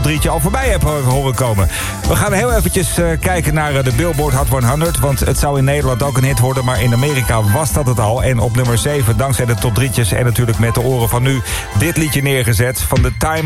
drietje al voorbij heb horen komen. We gaan heel eventjes kijken naar de Billboard Hot 100... want het zou in Nederland ook een hit worden... maar in Amerika was dat het al. En op nummer 7, dankzij de top drietjes... en natuurlijk met de oren van nu... dit liedje neergezet van The Time